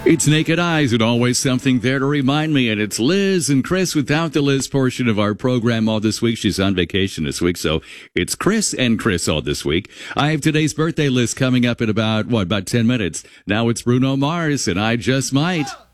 It's Naked Eyes and always something there to remind me. And it's Liz and Chris without the Liz portion of our program all this week. She's on vacation this week. So it's Chris and Chris all this week. I have today's birthday list coming up in about 10 minutes. Now it's Bruno Mars and I Just Might.